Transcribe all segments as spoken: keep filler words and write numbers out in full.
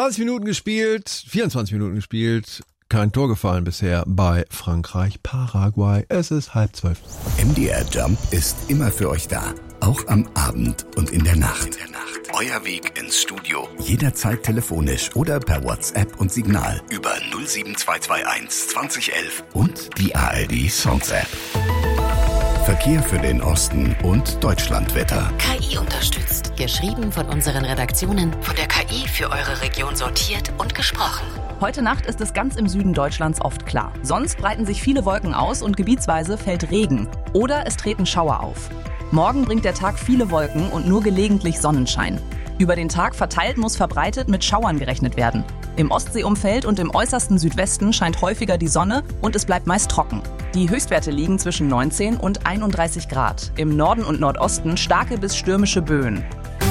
zwanzig Minuten gespielt, vierundzwanzig Minuten gespielt. Kein Tor gefallen bisher bei Frankreich-Paraguay. Es ist halb zwölf. M D R Jump ist immer für euch da. Auch am Abend und in der Nacht. In der Nacht. Euer Weg ins Studio. Jederzeit telefonisch oder per WhatsApp und Signal. Über null sieben zwei zwei eins zwanzig elf und die A R D Songs App. Verkehr für den Osten und Deutschlandwetter. K I unterstützt. Geschrieben von unseren Redaktionen. Von der K I für eure Region sortiert und gesprochen. Heute Nacht ist es ganz im Süden Deutschlands oft klar. Sonst breiten sich viele Wolken aus und gebietsweise fällt Regen. Oder es treten Schauer auf. Morgen bringt der Tag viele Wolken und nur gelegentlich Sonnenschein. Über den Tag verteilt muss verbreitet mit Schauern gerechnet werden. Im Ostseeumfeld und im äußersten Südwesten scheint häufiger die Sonne und es bleibt meist trocken. Die Höchstwerte liegen zwischen neunzehn und einunddreißig Grad. Im Norden und Nordosten starke bis stürmische Böen.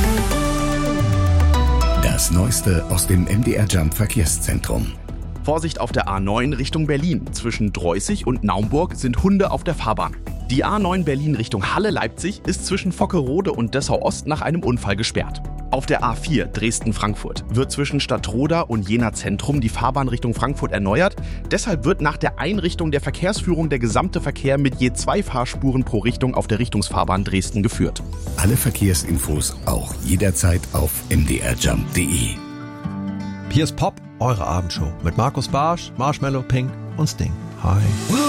Das Neueste aus dem M D R Jump Verkehrszentrum. Vorsicht auf der A neun Richtung Berlin. Zwischen Dreußig und Naumburg sind Hunde auf der Fahrbahn. Die A neun Berlin Richtung Halle-Leipzig ist zwischen Vockerode und Dessau-Ost nach einem Unfall gesperrt. Auf der A vier Dresden-Frankfurt wird zwischen Stadtroda und Jena Zentrum die Fahrbahn Richtung Frankfurt erneuert. Deshalb wird nach der Einrichtung der Verkehrsführung der gesamte Verkehr mit je zwei Fahrspuren pro Richtung auf der Richtungsfahrbahn Dresden geführt. Alle Verkehrsinfos auch jederzeit auf m d r jump punkt d e. Hier ist Pop, eure Abendshow mit Markus Barsch, Marshmallow, Pink und Sting. Hi.